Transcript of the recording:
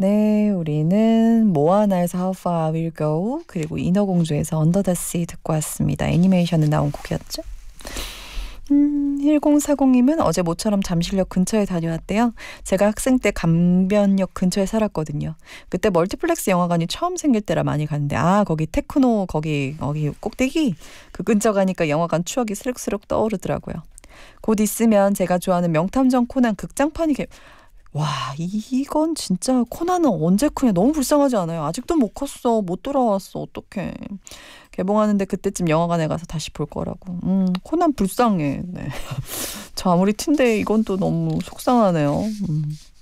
네, 우리는 모아나에서 How Far I Will Go 그리고 인어공주에서 Under the Sea 듣고 왔습니다. 애니메이션에 나온 곡이었죠. 1040님은 어제 모처럼 잠실역 근처에 다녀왔대요. 제가 학생 때 강변역 근처에 살았거든요. 그때 멀티플렉스 영화관이 처음 생길 때라 많이 갔는데 거기 테크노 거기 꼭대기 그 근처 가니까 영화관 추억이 스륵스륵 떠오르더라고요. 곧 있으면 제가 좋아하는 명탐정 코난 극장판이 와, 이건 진짜 코난은 언제 크냐. 너무 불쌍하지 않아요? 아직도 못 컸어. 못 돌아왔어. 어떡해. 개봉하는데 그때쯤 영화관에 가서 다시 볼 거라고. 코난 불쌍해. 네. 저 아무리 틴데 이건 또 너무 속상하네요.